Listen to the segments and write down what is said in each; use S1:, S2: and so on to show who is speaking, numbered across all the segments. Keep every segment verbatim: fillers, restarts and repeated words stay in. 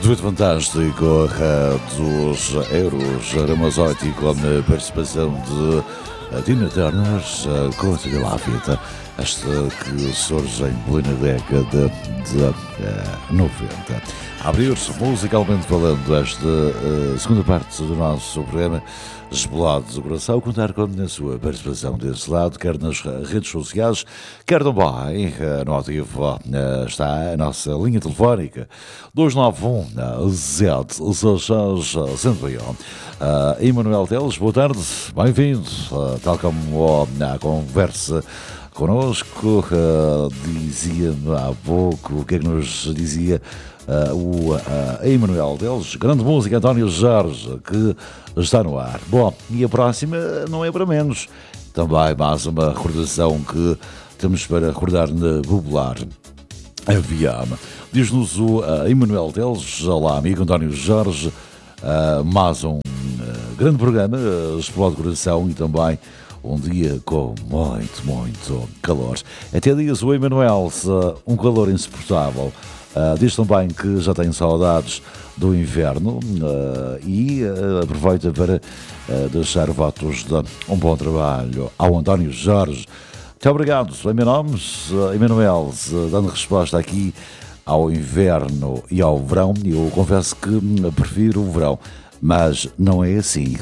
S1: Tudo fantástico eh, dos Euros Ramazotti com a participação de Tina Turner eh, com a Cidade La Vida, esta que surge em plena década de eh, noventa. A abrir-se musicalmente falando esta eh, segunda parte do nosso programa Desbolados do Coração, contar com a sua participação desse lado, quer nas redes sociais, quer também no ativo. Está a nossa linha telefónica dois nove um sete seis seis zero um. uh, Emanuel Teles, boa tarde, bem-vindo, uh, tal como na conversa connosco, uh, dizia-me há pouco, o que é que nos dizia uh, o uh, Emanuel Teles? Grande música, António Jorge, que está no ar. Bom, e a próxima não é para menos, também mais uma recordação que temos para recordar na popular Avião. Diz-nos o uh, Emanuel Teles, olá amigo António Jorge, uh, mais um uh, grande programa, uh, Explode o Coração, e também um dia com muito, muito calor. Até dias o Emanuel, um calor insuportável. Uh, diz também que já tem saudades do inverno uh, e uh, aproveita para uh, deixar votos de um bom trabalho ao António Jorge. Muito obrigado, em meu nome, uh, Emanuel, uh, dando resposta aqui ao inverno e ao verão. Eu confesso que uh, prefiro o verão, mas não é assim.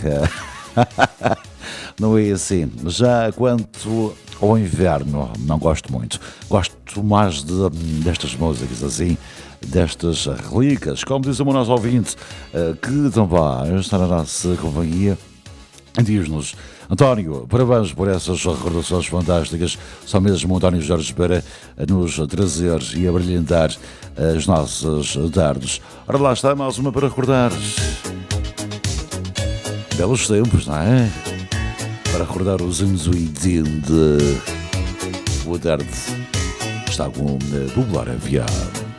S1: Não é assim. Já quanto ao inverno, não gosto muito. Gosto mais de, destas músicas assim, destas relíquias, como diz o nosso ouvinte, que também está na nossa companhia. Diz-nos: António, parabéns por essas recordações fantásticas. Só mesmo António Jorge para nos trazer e abrilhantar as nossas tardes. Ora, lá está mais uma para recordar. Belos tempos, não é? Para recordar os anos oitenta. Boa tarde. Está com o Popular Avião.